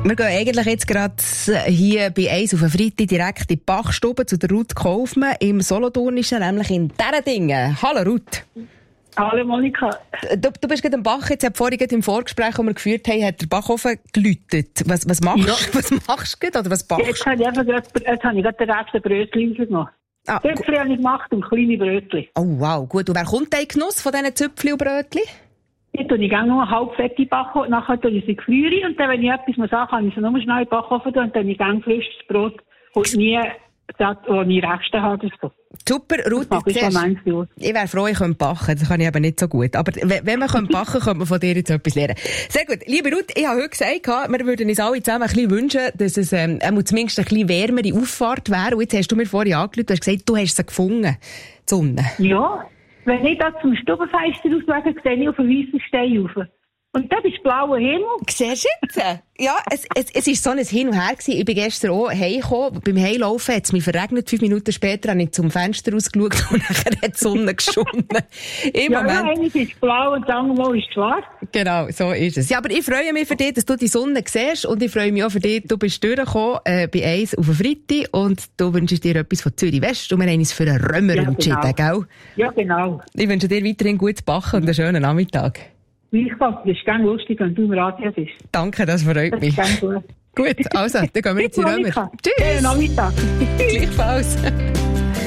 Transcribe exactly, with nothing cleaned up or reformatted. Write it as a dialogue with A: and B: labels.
A: Wir gehen eigentlich jetzt gerade hier bei eins auf den Freitag direkt in die Bachstube zu der Ruth Kaufmann im Solothurnischen, nämlich in Däredingen. Hallo Ruth.
B: Hallo Monika.
A: Du, du bist gerade am Bach, jetzt hat vorhin im Vorgespräch, das wir geführt haben, hat der Backofen geläutet. Was, was machst du? Ja. Was machst du oder was bachst du?
B: Jetzt habe ich einfach gerade, jetzt habe ich gerade den ersten Brötchen gemacht. Ah, Zöpfchen habe ich gemacht und kleine Brötchen.
A: Oh wow, gut. Und wer kommt in Genuss von diesen Zöpfchen und Brötchen?
B: Ich tue ich gerne nur halb fette backen, nachher tue ich sie gefrieren und dann, wenn ich etwas muss sagen, kann ich sie nur schnell in den Backofen tun und dann ich gerne frisches Brot und nie das, was ich Reste habe. So.
A: Super, Ruth, ich, ich wäre froh, ich könnte backen, das kann ich eben nicht so gut. Aber wenn man backen kann, könnte man von dir jetzt etwas lernen. Sehr gut. Liebe Ruth, ich habe heute gesagt, wir würden uns alle zusammen ein bisschen wünschen, dass es ähm, zumindest ein bisschen wärmere Auffahrt wäre. Und jetzt hast du mir vorhin angerufen, du hast gesagt, du hast sie gefunden, die Sonne.
B: Ja, wenn ich da zum Stubenfenster rauswege, sehe ich auf einen weißen Stein rauf. Und das ist blauer Himmel.
A: Siehst du jetzt? Ja, es, es, es ist so ein Hin und Her gewesen. Ich bin gestern auch heimgekommen. Beim Heimlaufen hat es mich verregnet. Fünf Minuten später habe ich zum Fenster rausgeschaut und nachher hat die Sonne geschonnen. Im
B: ja,
A: Moment.
B: Ja, eines ist blau und das andere ist schwarz.
A: Genau, so ist es. Ja, aber ich freue mich für dich, dass du die Sonne siehst und ich freue mich auch für dich, du bist durchgekommen äh, bei eins auf den Freitag und du wünschst dir etwas von Zürich West und wir haben uns für einen Römer ja, entschieden,
B: genau.
A: Gell?
B: Ja, genau.
A: Ich wünsche dir weiterhin gutes Backen und einen schönen Nachmittag.
B: Gleichfalls, das ist gerne lustig, wenn du im Radio bist.
A: Danke, das freut
B: das
A: mich.
B: Ist gut.
A: Gut, also, dann gehen wir jetzt in Römer.
B: Tschüss. Schönen Nachmittag.
A: Gleichfalls.